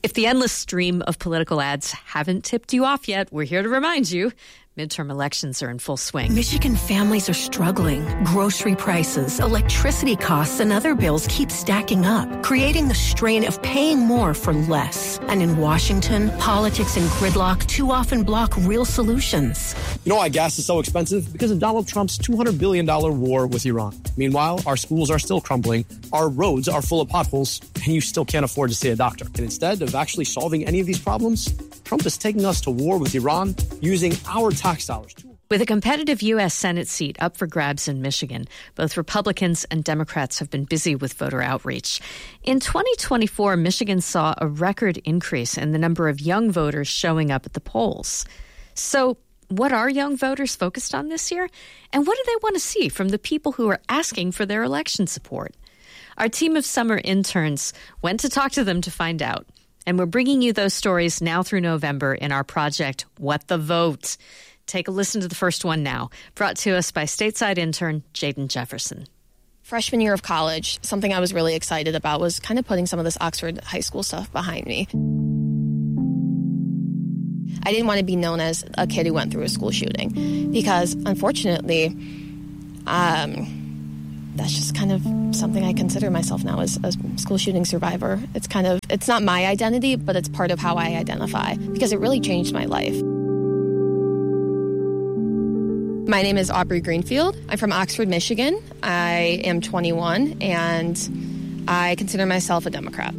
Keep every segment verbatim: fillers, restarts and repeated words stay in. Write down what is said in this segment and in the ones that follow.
If the endless stream of political ads haven't tipped you off yet, we're here to remind you. Midterm elections are in full swing. Michigan families are struggling. Grocery prices, electricity costs, and other bills keep stacking up, creating the strain of paying more for less. And in Washington, politics and gridlock too often block real solutions. You know why gas is so expensive? Because of Donald Trump's two hundred billion dollars war with Iran. Meanwhile, our schools are still crumbling, our roads are full of potholes, and you still can't afford to see a doctor. And instead of actually solving any of these problems, Trump is taking us to war with Iran using our tax dollars. With a competitive U S Senate seat up for grabs in Michigan, both Republicans and Democrats have been busy with voter outreach. In twenty twenty-four, Michigan saw a record increase in the number of young voters showing up at the polls. So what are young voters focused on this year? And what do they want to see from the people who are asking for their election support? Our team of summer interns went to talk to them to find out. And we're bringing you those stories now through November in our project, What the Vote? Take a listen to the first one now, brought to us by stateside intern Jaden Jefferson. Freshman year of college, something I was really excited about was kind of putting some of this Oxford high school stuff behind me. I didn't want to be known as a kid who went through a school shooting because, unfortunately, um, that's just kind of something I consider myself now as a school shooting survivor. It's kind of, it's not my identity, but it's part of how I identify because it really changed my life. My name is Aubrey Greenfield. I'm from Oxford, Michigan. I am twenty-one, and I consider myself a Democrat.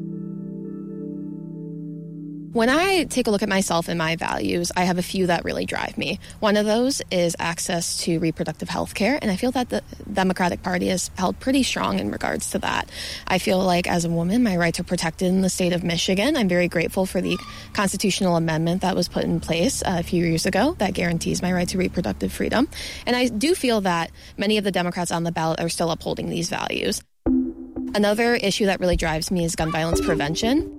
When I take a look at myself and my values, I have a few that really drive me. One of those is access to reproductive health care, and I feel that the Democratic Party has held pretty strong in regards to that. I feel like as a woman, my rights are protected in the state of Michigan. I'm very grateful for the constitutional amendment that was put in place a few years ago that guarantees my right to reproductive freedom. And I do feel that many of the Democrats on the ballot are still upholding these values. Another issue that really drives me is gun violence prevention.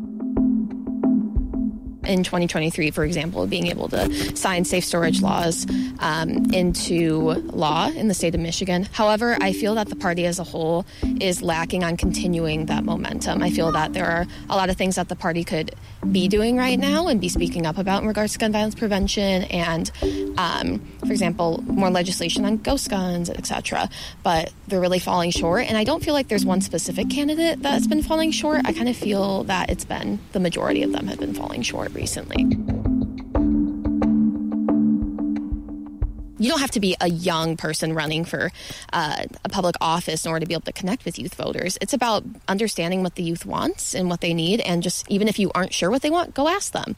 In twenty twenty-three, for example, being able to sign safe storage laws um, into law in the state of Michigan. However, I feel that the party as a whole is lacking on continuing that momentum. I feel that there are a lot of things that the party could be doing right now and be speaking up about in regards to gun violence prevention and, um, for example, more legislation on ghost guns, et cetera. But they're really falling short. And I don't feel like there's one specific candidate that's been falling short. I kind of feel that it's been the majority of them have been falling short recently. You don't have to be a young person running for uh, a public office in order to be able to connect with youth voters. It's about understanding what the youth wants and what they need, and just even if you aren't sure what they want, go ask them.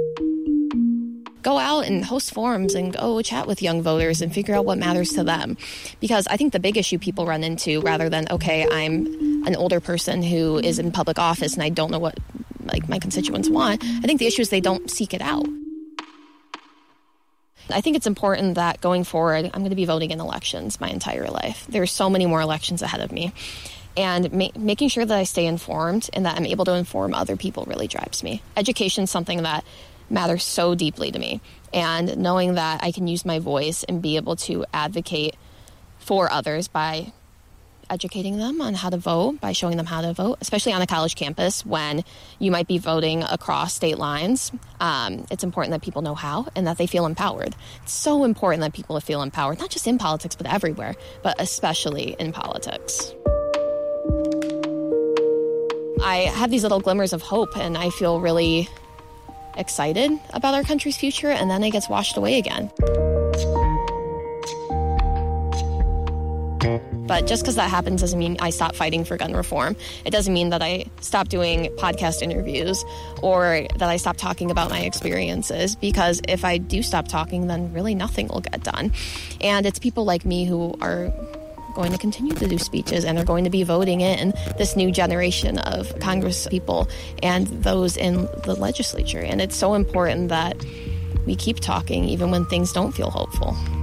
Go out and host forums and go chat with young voters and figure out what matters to them. Because I think the big issue people run into, rather than, okay, I'm an older person who is in public office and I don't know what like my constituents want, I think the issue is they don't seek it out. I think it's important that going forward, I'm going to be voting in elections my entire life. There's so many more elections ahead of me. And ma- making sure that I stay informed and that I'm able to inform other people really drives me. Education is something that matters so deeply to me. And knowing that I can use my voice and be able to advocate for others by educating them on how to vote, by showing them how to vote, especially on a college campus when you might be voting across state lines. Um, it's important that people know how and that they feel empowered. It's so important that people feel empowered, not just in politics, but everywhere, but especially in politics. I have these little glimmers of hope, and I feel really excited about our country's future, and then it gets washed away again. But just because that happens doesn't mean I stop fighting for gun reform. It doesn't mean that I stop doing podcast interviews or that I stop talking about my experiences, because if I do stop talking, then really nothing will get done. And it's people like me who are going to continue to do speeches and are going to be voting in this new generation of Congress people and those in the legislature. And it's so important that we keep talking even when things don't feel hopeful.